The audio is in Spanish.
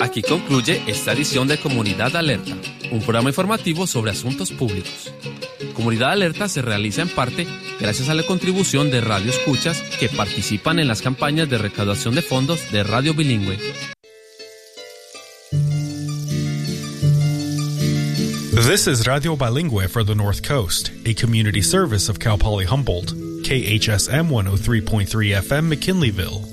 Aquí concluye esta edición de Comunidad Alerta, un programa informativo sobre asuntos públicos. Comunidad Alerta se realiza en parte gracias a la contribución de radioescuchas que participan en las campañas de recaudación de fondos de Radio Bilingüe. This is Radio Bilingüe for the North Coast, a community service of Cal Poly Humboldt, KHSM 103.3 FM McKinleyville.